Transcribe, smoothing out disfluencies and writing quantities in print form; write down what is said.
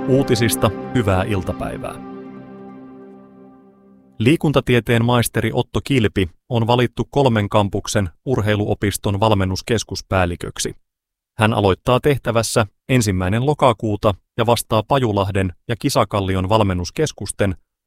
Uutisista hyvää iltapäivää. Liikuntatieteen maisteri Otto Kilpi on valittu 3 kampuksen urheiluopiston valmennuskeskuspäälliköksi. Hän aloittaa tehtävässä 1. lokakuuta ja vastaa Pajulahden ja Kisakallion valmennuskeskusten